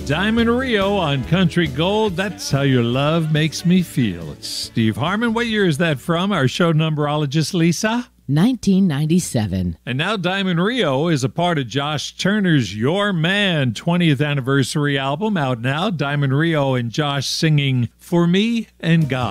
Diamond Rio on Country Gold. That's how your love makes me feel. It's Steve Harmon. What year is that from? Our show numberologist, Lisa? 1997. And now Diamond Rio is a part of Josh Turner's Your Man 20th anniversary album out now. Diamond Rio and Josh singing For Me and God.